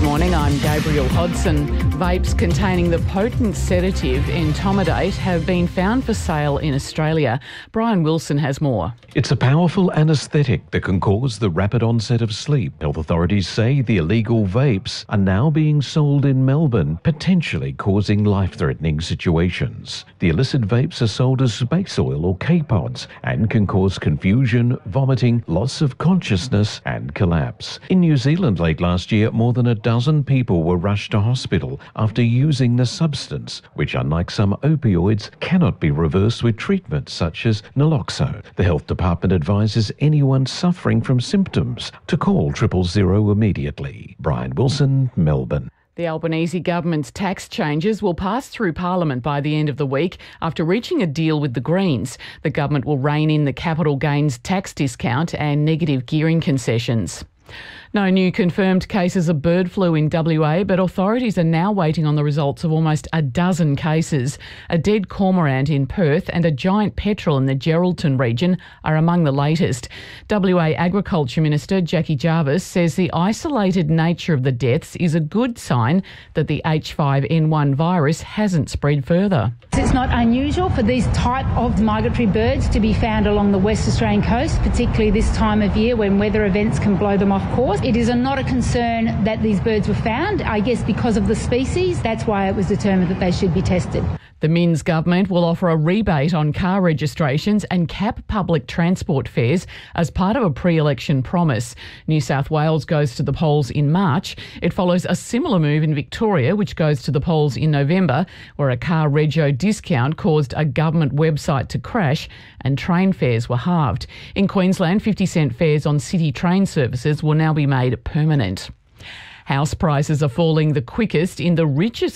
Good morning, I'm Gabriel Hodson. Vapes containing the potent sedative entomidate have been found for sale in Australia. Brian Wilson has more. It's a powerful anaesthetic that can cause the rapid onset of sleep. Health authorities say the illegal vapes are now being sold in Melbourne, potentially causing life-threatening situations. The illicit vapes are sold as space oil or K-pods and can cause confusion, vomiting, loss of consciousness and collapse. In New Zealand late last year, more than a dozen people were rushed to hospital after using the substance, which, unlike some opioids, cannot be reversed with treatments such as naloxone. The health department advises anyone suffering from symptoms to call 000 immediately. Brian Wilson, Melbourne. The Albanese government's tax changes will pass through Parliament by the end of the week after reaching a deal with the Greens. The government will rein in the capital gains tax discount and negative gearing concessions. No new confirmed cases of bird flu in WA, but authorities are now waiting on the results of almost a dozen cases. A dead cormorant in Perth and a giant petrel in the Geraldton region are among the latest. WA Agriculture Minister Jackie Jarvis says the isolated nature of the deaths is a good sign that the H5N1 virus hasn't spread further. It's not unusual for these type of migratory birds to be found along the West Australian coast, particularly this time of year when weather events can blow them off course. It is not a concern that these birds were found, I guess because of the species. That's why it was determined that they should be tested. The Minns government will offer a rebate on car registrations and cap public transport fares as part of a pre-election promise. New South Wales goes to the polls in March. It follows a similar move in Victoria, which goes to the polls in November, where a car rego discount caused a government website to crash and train fares were halved. In Queensland, 50-cent fares on city train services will now be made permanent. House prices are falling the quickest in the richest